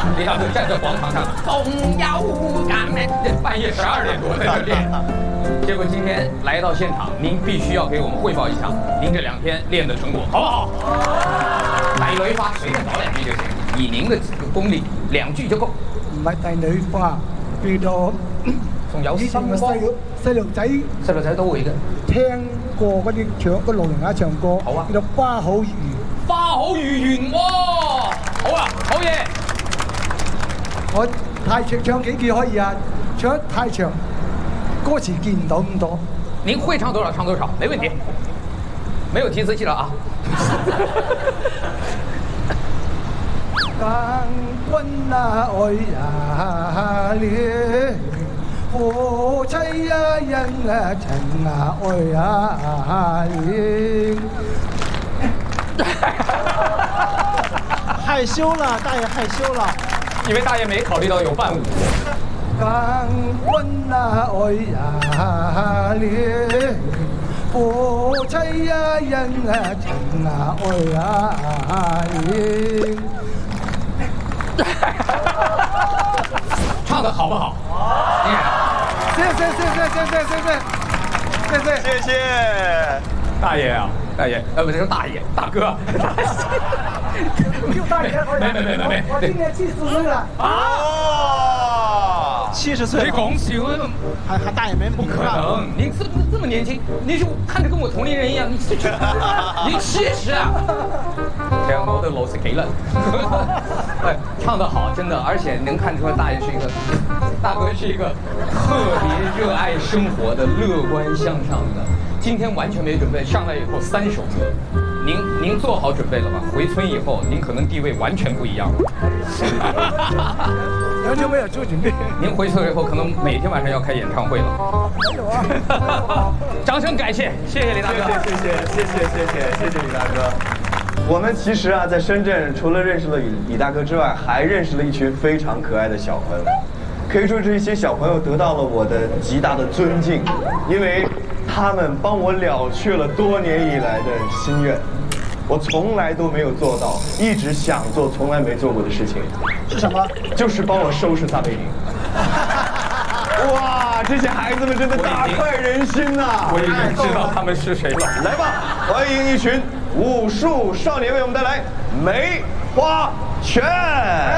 李大哥站在广场上，风摇杆妹，半夜12点多在这练。结果今天来到现场，您必须要给我们汇报一下您这2天练的成果，好不好？大女花随便找2句就行，以您的这个功力，2句就夠。 唔係大女花，叫做仲有以前嘅細路仔都會嘅。 聽過嗰啲個老人家唱歌， 好啊， 叫做花好月圓。 花好月圓喎，好啊，好嘢。 我太長唱幾句可以啊，唱得太長，歌詞見唔到咁多。 您會唱多少唱多少，沒問題，沒有提詞器了啊。 càng quân ôi liên hồ cháy nhân thành ôi liên 害羞了，大爷害羞了， 因为大爷没考虑到有伴舞。 càng quân ôi liên hồ cháy nhân thành ôi liên 唱的好不好？ 谢谢。 大爷啊，大爷，不是大爷，大哥。 就大爷， 没， 我今年70岁了啊，70岁， 你恭喜我！ 还大爷没不可能，您这么年轻，你是看着跟我同龄人一样，你70啊？这样我的老是给了。哎，唱得好，真的，而且能看出来大爷是一个，大哥是一个特别热爱生活的、乐观向上的。今天完全没准备，上来以后3首歌，您做好准备了吗？回村以后，您可能地位完全不一样。 完全没有做准备。 您回村以后，可能每天晚上要开演唱会了。 有啊！ 掌声感谢，谢谢李大哥， 谢谢李大哥。我们其实啊，在深圳除了认识了李大哥之外，还认识了一群非常可爱的小朋友。可以说这些小朋友得到了我的极大的尊敬，因为他们帮我了却了多年以来的心愿。我从来都没有做到，一直想做，从来没做过的事情。 是什么？ 就是帮我收拾撒贝宁。哇，这些孩子们真的大快人心呐！ 我已经知道他们是谁了。 来吧，欢迎一群武术少年为我们带来《梅花拳》。